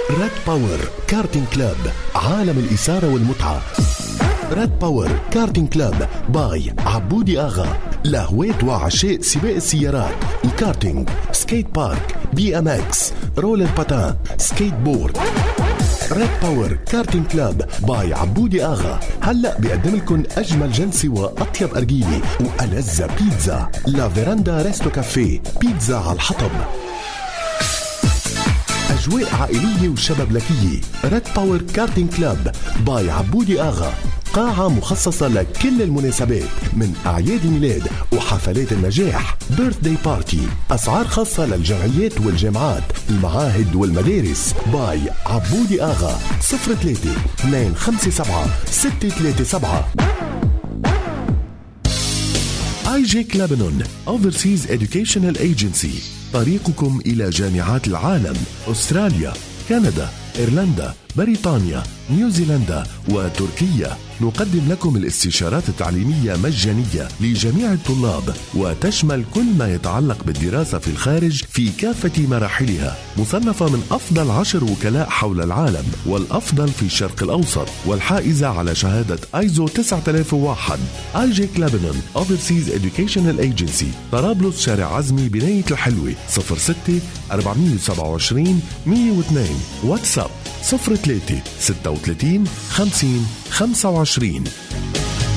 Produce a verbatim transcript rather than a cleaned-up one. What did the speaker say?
ريد باور كارتينج كلاب، عالم الإثارة والمتعة. ريد باور كارتينج كلاب باي عبودي آغا، لهواة وعشاق سباق السيارات، الكارتينج، سكيت بارك، بي ام اكس، رولر باتان، سكيت بورد. ريد باور كارتينج كلاب باي عبودي آغا هلأ بيقدم لكم أجمل جلسة وأطيب أرجيلة وألذ بيتزا. لا فيراندا ريستو كافيه، بيتزا على الحطب. أجواء عائلية وشبابلكية. ريد باور كارتينج كلاب باي عبودي آغا، قاعة مخصصة لكل المناسبات من أعياد الميلاد وحفلات النجاح، بيرثداي بارتي. أسعار خاصة للجمعيات والجامعات، المعاهد والمدارس. باي عبودي آغا. صفر ثلاثة اثنين خمسة سبعة ستة ثلاثة سبعة. آي جيك لبنان Overseas Educational Agency، طريقكم إلى جامعات العالم، أستراليا، كندا، إيرلندا، بريطانيا، نيوزيلندا وتركيا. نقدم لكم الاستشارات التعليمية مجانية لجميع الطلاب، وتشمل كل ما يتعلق بالدراسة في الخارج في كافة مراحلها. مصنفة من أفضل عشر وكلاء حول العالم والأفضل في الشرق الأوسط، والحائزة على شهادة آيزو تسعة آلاف وواحد. آي جيك لبنان Overseas Educational Agency، طرابلس، شارع عزمي، بناية الحلوة. صفر ستة أربعة سبعة عشرين مية واثنين. واتساب صفر ثلاثة ستة وثلاثين خمسين خمسة وعشرين.